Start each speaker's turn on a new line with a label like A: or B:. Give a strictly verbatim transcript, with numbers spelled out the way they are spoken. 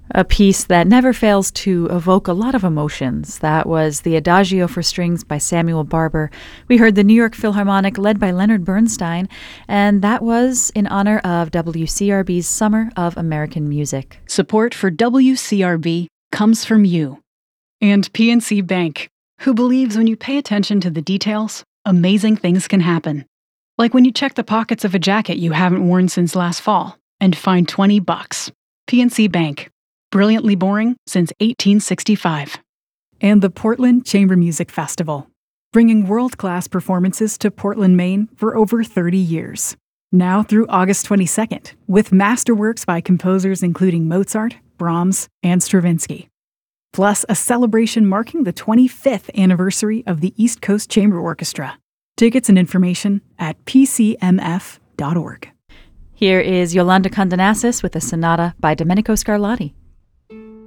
A: A piece that never fails to evoke a lot of emotions. That was the Adagio for Strings by Samuel Barber. We heard the New York Philharmonic led by Leonard Bernstein, and that was in honor of W C R B's Summer of American Music.
B: Support for W C R B comes from you. And P N C Bank, who believes when you pay attention to the details, amazing things can happen. Like when you check the pockets of a jacket you haven't worn since last fall and find twenty bucks. P N C Bank. Brilliantly boring since eighteen sixty-five.
C: And the Portland Chamber Music Festival, bringing world-class performances to Portland, Maine for over thirty years. Now through August twenty-second, with masterworks by composers including Mozart, Brahms, and Stravinsky. Plus a celebration marking the twenty-fifth anniversary of the East Coast Chamber Orchestra. Tickets and information at p c m f dot org.
A: Here is Yolanda Condonasis with a sonata by Domenico Scarlatti.